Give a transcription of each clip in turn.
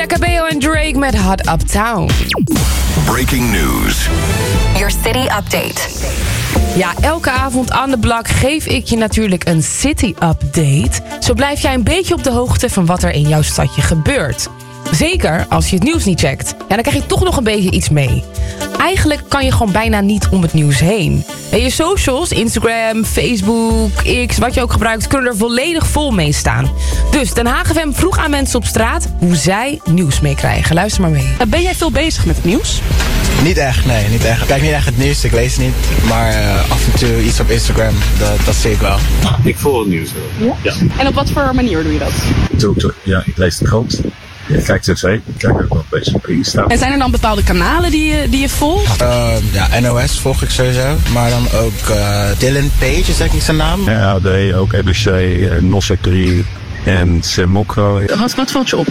Cabello en Drake met Hot Uptown. Breaking news. Your city update. Ja, elke avond aan de blok geef ik je natuurlijk een city-update. Zo blijf jij een beetje op de hoogte van wat er in jouw stadje gebeurt. Zeker als je het nieuws niet checkt. Ja, dan krijg je toch nog een beetje iets mee. Eigenlijk kan je gewoon bijna niet om het nieuws heen. En je socials, Instagram, Facebook, X, wat je ook gebruikt, kunnen er volledig vol mee staan. Dus Den Haag FM vroeg aan mensen op straat hoe zij nieuws meekrijgen. Luister maar mee. Ben jij veel bezig met het nieuws? Niet echt, nee, niet echt. Ik kijk niet echt het nieuws, ik lees niet. Maar af en toe iets op Instagram, dat zie ik wel. Ik volg het nieuws wel. Ja? En op wat voor manier doe je dat? Ja, ik lees de krant. Ik kijk tv, ik kijk ook wel een beetje op Insta. En zijn er dan bepaalde kanalen die je volgt? Ja, NOS volg ik sowieso. Maar dan ook Dylan Page, is denk ik zijn naam. Ja, AD, ook NBC, NOS 3 en Semokro. Wat valt je op?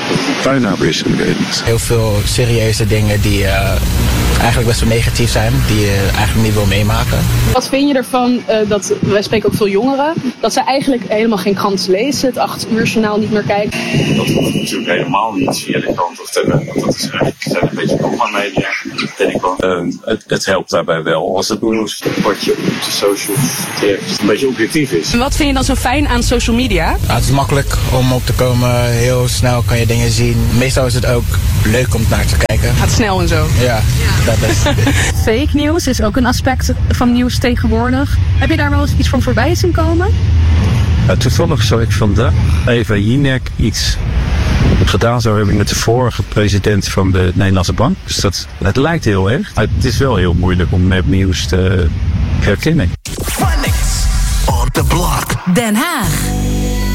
Heel veel serieuze dingen die eigenlijk best wel negatief zijn. Die je eigenlijk niet wil meemaken. Wat vind je ervan dat, wij spreken ook veel jongeren, dat ze eigenlijk helemaal geen krant lezen, het 8 uur journaal niet meer kijken? Dat hoeft natuurlijk helemaal niet via de krant of tv. Want dat is eigenlijk een beetje programma-media, denk ik wel. Het helpt daarbij wel als het nieuws wat je op de socials trekt een beetje objectief is. En wat vind je dan zo fijn aan social media? Ja, het is makkelijk om op te komen. Heel snel kan je dingen zien. Meestal is het ook leuk om naar te kijken. Gaat snel en zo. Ja, dat is. Fake nieuws is ook een aspect van nieuws tegenwoordig. Heb je daar wel eens iets van voorbij zien komen? Toevallig zag ik vandaag Eva Jinek iets gedaan zou hebben met de vorige president van de Nederlandse Bank. Dus het lijkt heel erg. Het is wel heel moeilijk om nepnieuws te herkennen. Phonics on the block. Den Haag.